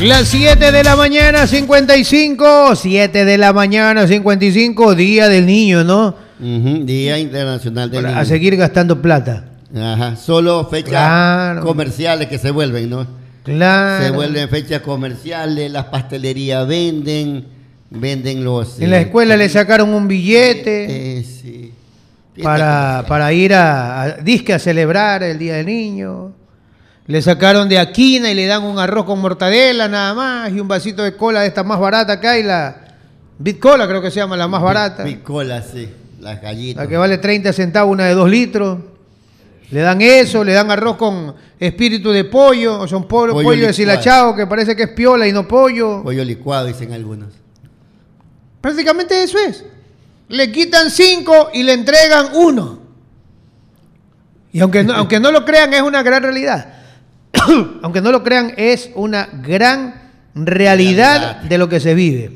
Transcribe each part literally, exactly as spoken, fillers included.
Las siete de la mañana, cincuenta y cinco. siete de la mañana, cincuenta y cinco. Día del niño, ¿no? Uh-huh, Día Internacional del Niño. A seguir gastando plata. Ajá. Solo fechas claro. comerciales que se vuelven, ¿no? Claro. Se vuelven fechas comerciales, las pastelerías venden, venden los... En la escuela eh, le sacaron un billete eh, sí. para, para ir a, a disque a celebrar el Día del Niño. Le sacaron de Aquina y le dan un arroz con mortadela nada más y un vasito de cola de esta más barata acá y la Bit Cola creo que se llama la más barata. Bit Cola, sí, las gallitas. La que vale treinta centavos, una de dos litros. Le dan eso, le dan arroz con espíritu de pollo, o son pollo, pollo, pollo deshilachado que parece que es piola y no pollo. Pollo licuado dicen algunos. Prácticamente eso es. Le quitan cinco y le entregan uno. Y aunque no, aunque no lo crean, es una gran realidad. Aunque no lo crean, es una gran realidad, realidad de lo que se vive.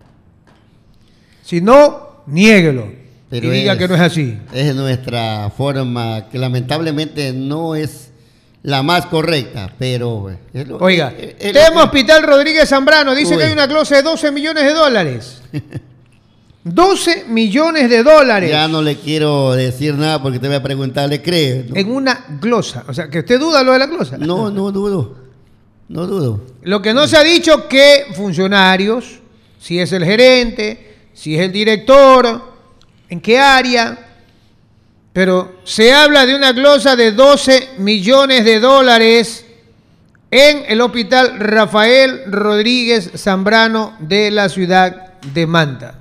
Si no, niéguelo. Pero y diga es, que no es así. Es nuestra forma, que lamentablemente no es la más correcta, pero... Es lo, Oiga, es, es Tema que... Hospital Rodríguez Zambrano dice Uy. que hay una glosa de doce millones de dólares. doce millones de dólares. Ya no le quiero decir nada porque te voy a preguntar, ¿le cree? ¿No? En una glosa. O sea, que usted duda lo de la glosa. No, no dudo. No dudo. Lo que no se ha dicho que funcionarios, si es el gerente, si es el director, en qué área, pero se habla de una glosa de doce millones de dólares en el Hospital Rafael Rodríguez Zambrano de la ciudad de Manta.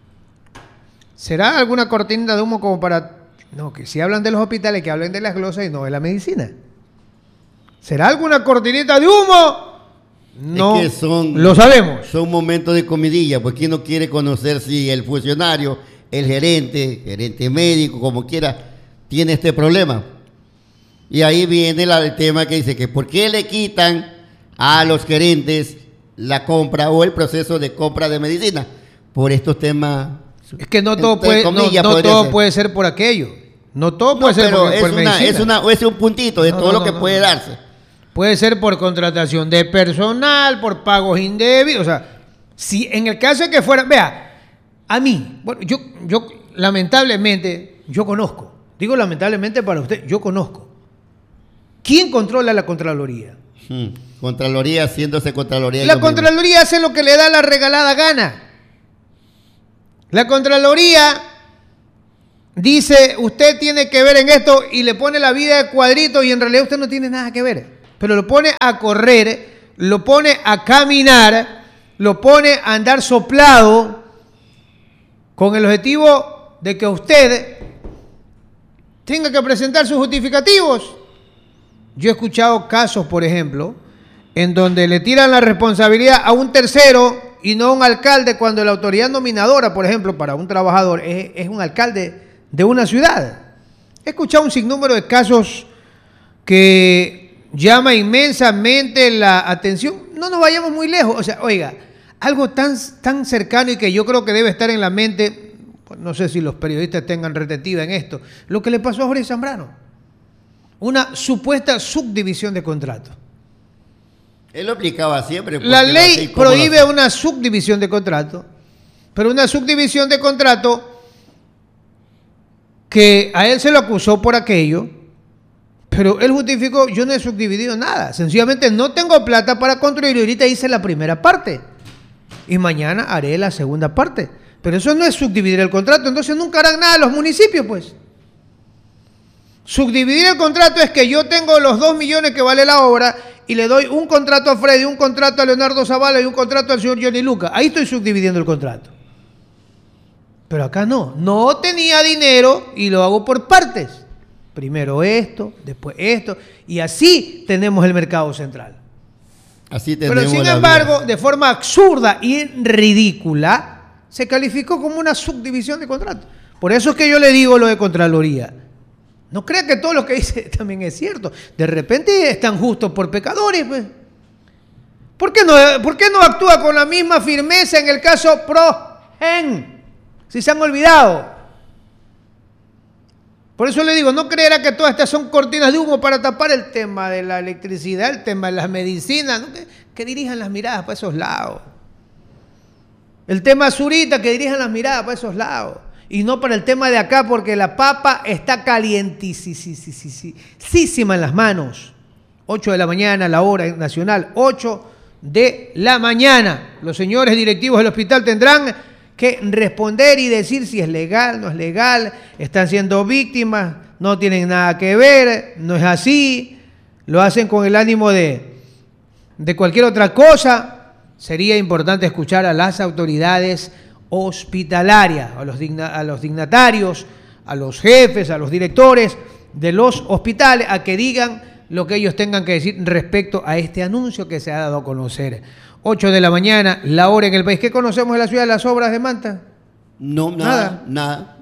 ¿Será alguna cortina de humo como para... No, que si hablan de los hospitales, que hablen de las glosas y no de la medicina? ¿Será alguna cortinita de humo? No, es que son, lo sabemos. Son momentos de comidilla, pues ¿quién no quiere conocer si el funcionario, el gerente, gerente médico, como quiera, tiene este problema? Y ahí viene la, el tema que dice que ¿por qué le quitan a los gerentes la compra o el proceso de compra de medicina? Por estos temas... Es que no todo, puede, comillas, no, no todo ser. puede ser por aquello. No todo puede no, ser por, es por una, medicina. Es, una, es un puntito de no, todo no, lo que no, puede no. darse. Puede ser por contratación de personal, por pagos indebidos. O sea, si en el caso de que fuera... Vea, a mí, bueno, yo, yo lamentablemente, yo conozco. Digo lamentablemente para usted, yo conozco. ¿Quién controla la Contraloría? Hmm. Contraloría haciéndose Contraloría. La Contraloría hace lo que le da la regalada gana. La Contraloría dice, usted tiene que ver en esto y le pone la vida de cuadrito y en realidad usted no tiene nada que ver. Pero lo pone a correr, lo pone a caminar, lo pone a andar soplado con el objetivo de que usted tenga que presentar sus justificativos. Yo he escuchado casos, por ejemplo, en donde le tiran la responsabilidad a un tercero y no a un alcalde cuando la autoridad nominadora, por ejemplo, para un trabajador es, es un alcalde de una ciudad. He escuchado un sinnúmero de casos que llama inmensamente la atención. No nos vayamos muy lejos. O sea, oiga, algo tan, tan cercano y que yo creo que debe estar en la mente, pues no sé si los periodistas tengan retentiva en esto, lo que le pasó a Jorge Zambrano. Una supuesta subdivisión de contrato. Él lo aplicaba siempre. La ley prohíbe lo... una subdivisión de contrato, pero una subdivisión de contrato que a él se lo acusó por aquello, pero él justificó, yo no he subdividido nada, sencillamente no tengo plata para construir y ahorita hice la primera parte y mañana haré la segunda parte, pero eso no es subdividir el contrato, entonces nunca harán nada los municipios, pues. Subdividir el contrato es que yo tengo los dos millones que vale la obra y le doy un contrato a Freddy, un contrato a Leonardo Zavala y un contrato al señor Johnny Luca. Ahí estoy subdividiendo el contrato. Pero acá no. No tenía dinero y lo hago por partes. Primero esto, después esto. Y así tenemos el mercado central. Así tenemos. Pero sin embargo, vida. de forma absurda y ridícula, se calificó como una subdivisión de contrato. Por eso es que yo le digo lo de Contraloría. No crea que todo lo que dice también es cierto. De repente están justos por pecadores, pues. ¿Por qué no, por qué no actúa con la misma firmeza en el caso Progen? Si se han olvidado. Por eso le digo, no creerá que todas estas son cortinas de humo para tapar el tema de la electricidad, el tema de las medicinas, ¿no? que, que dirijan las miradas para esos lados. El tema Zurita, que dirijan las miradas para esos lados. Y no para el tema de acá, porque la papa está calientísima en las manos. ocho de la mañana, la hora nacional, ocho de la mañana. Los señores directivos del hospital tendrán que responder y decir si es legal, no es legal, están siendo víctimas, no tienen nada que ver, no es así, lo hacen con el ánimo de, de cualquier otra cosa. Sería importante escuchar a las autoridades hospitalarias, a los, digna, a los dignatarios, a los jefes, a los directores de los hospitales, a que digan lo que ellos tengan que decir respecto a este anuncio que se ha dado a conocer. ocho de la mañana, la hora en el país. ¿Qué conocemos de la ciudad de las obras de Manta? No, nada, nada. nada.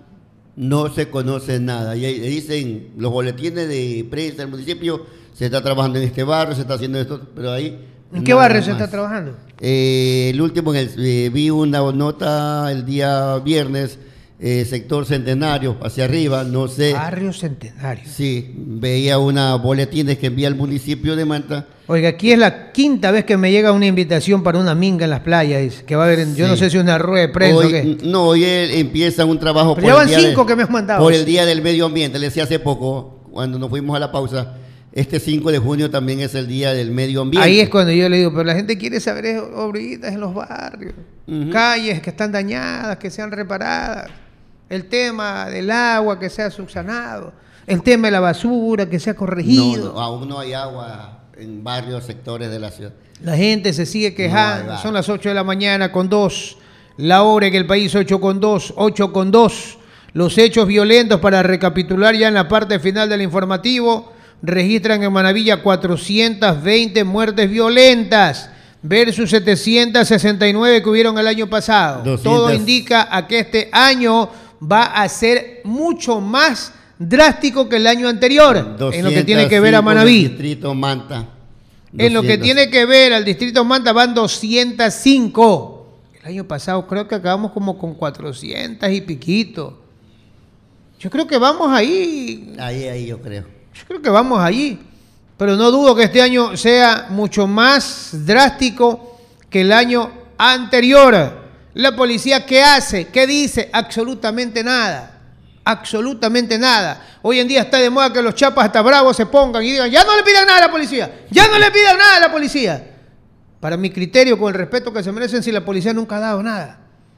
No se conoce nada. Y dicen los boletines de prensa del municipio, se está trabajando en este barrio, se está haciendo esto, pero ahí... ¿En qué barrio se está trabajando? Eh, el último, en el, eh, vi una nota el día viernes, eh, sector Centenario, hacia arriba, no sé. Barrio Centenario. Sí, veía una boletines que envía el municipio de Manta. Oiga, aquí es la quinta vez que me llega una invitación para una minga en las playas, que va a haber, sí. Yo no sé si es una rueda de prensa hoy, o qué. No, hoy empieza un trabajo Pero por el día cinco de, que me has mandado. Por el Día del Medio Ambiente, le decía hace poco, cuando nos fuimos a la pausa, este cinco de junio también es el Día del Medio Ambiente. Ahí es cuando yo le digo, pero la gente quiere saber es obritas en los barrios, uh-huh. Calles que están dañadas, que sean reparadas, el tema del agua que sea subsanado, el tema de la basura que sea corregido. No, no, aún no hay agua en varios sectores de la ciudad. La gente se sigue quejando, no son las ocho de la mañana con dos, la hora en el país ocho con dos, ocho con dos, los hechos violentos para recapitular ya en la parte final del informativo. Registran en Manavilla cuatrocientas veinte muertes violentas versus setecientas sesenta y nueve que hubieron el año pasado. doscientos Todo indica a que este año va a ser mucho más drástico que el año anterior en lo que tiene que ver a Manaví. Distrito Manta. doscientos En lo que tiene que ver al distrito Manta van doscientas cinco. El año pasado creo que acabamos como con cuatrocientas y piquito. Yo creo que vamos ahí. Ahí, ahí yo creo. Yo creo que vamos allí, pero no dudo que este año sea mucho más drástico que el año anterior. La policía, ¿qué hace? ¿Qué dice? Absolutamente nada, absolutamente nada. Hoy en día está de moda que los chapas hasta bravos se pongan y digan, ya no le pidan nada a la policía, ya no le pidan nada a la policía. Para mi criterio, con el respeto que se merecen, si la policía nunca ha dado nada.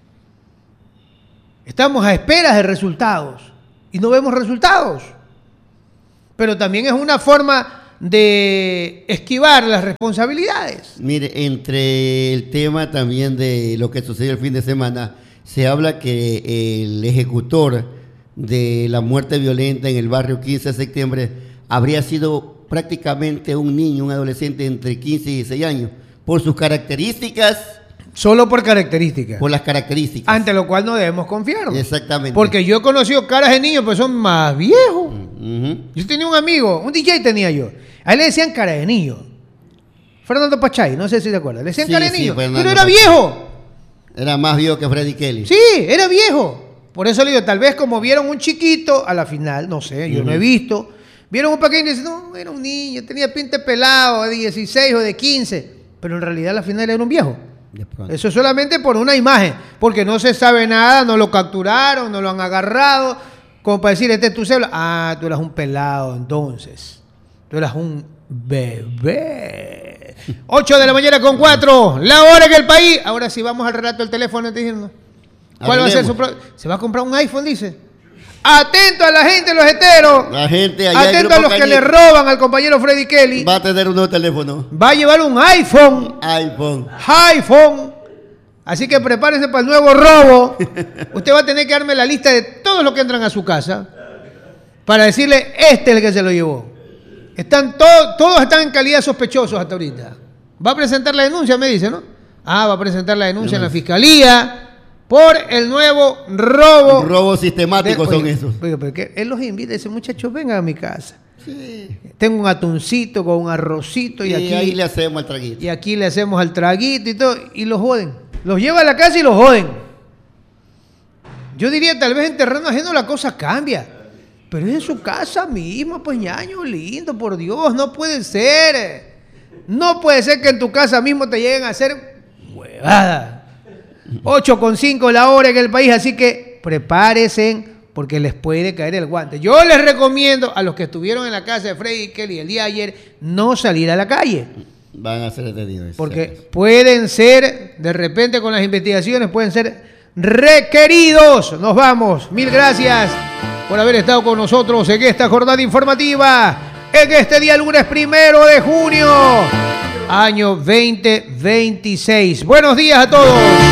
Estamos a esperas de resultados y no vemos resultados. Pero también es una forma de esquivar las responsabilidades. Mire, entre el tema también de lo que sucedió el fin de semana, se habla que el ejecutor de la muerte violenta en el barrio quince de septiembre habría sido prácticamente un niño, un adolescente entre quince y dieciséis años, por sus características. Solo por características. Por las características. Ante lo cual no debemos confiar. Exactamente. Porque yo he conocido caras de niños, pero son más viejos. Uh-huh. Yo tenía un amigo, un D J tenía yo. A él le decían cara de niño. Fernando Pachay, no sé si te acuerdas. Le decían sí, cara de sí, niño. Fernando pero era Pachay. Viejo. Era más viejo que Freddy Kelly. Sí, era viejo. Por eso le digo, tal vez como vieron un chiquito a la final, no sé, yo uh-huh. no he visto. Vieron un pequeño y dicen, no, era un niño, tenía pinta pelado de dieciséis o de quince. Pero en realidad a la final era un viejo. Eso solamente por una imagen, porque no se sabe nada, no lo capturaron, no lo han agarrado, como para decir, este es tu cédula. Ah, tú eras un pelado entonces, tú eras un bebé. ocho de la mañana con cuatro, la hora en el país. Ahora sí vamos al relato del teléfono diciendo, ¿cuál va a ser su pro... Se va a comprar un iPhone, dice. Atento a la gente, los heteros. La gente allá. Atento a los que le roban al compañero Freddy Kelly. Va a tener un nuevo teléfono. Va a llevar un iPhone. iPhone. iPhone. Así que prepárense para el nuevo robo. Usted va a tener que darme la lista de todos los que entran a su casa para decirle, este es el que se lo llevó. Están to- todos están en calidad sospechosos hasta ahorita. Va a presentar la denuncia, me dice, ¿no? Ah, va a presentar la denuncia no, en la fiscalía. Por el nuevo robo. Un robo sistemático de, son oiga, esos. Oiga, porque él los invita y dice, muchachos, vengan a mi casa. Sí. Tengo un atuncito con un arrocito y, y aquí. ahí le hacemos el traguito. Y aquí le hacemos al traguito y todo. Y los joden. Los lleva a la casa y los joden. Yo diría, tal vez en terreno ajeno la cosa cambia. Pero es en su casa mismo, pues ñaño, lindo, por Dios, no puede ser. No puede ser que en tu casa mismo te lleguen a hacer huevada. ocho con cinco la hora en el país, así que prepárense porque les puede caer el guante. Yo les recomiendo a los que estuvieron en la casa de Freddy Kelly el día de ayer no salir a la calle. Van a ser detenidos. Porque pueden ser, de repente con las investigaciones, pueden ser requeridos. Nos vamos. Mil gracias por haber estado con nosotros en esta jornada informativa, en este día lunes primero de junio, año veinte veintiséis. Buenos días a todos.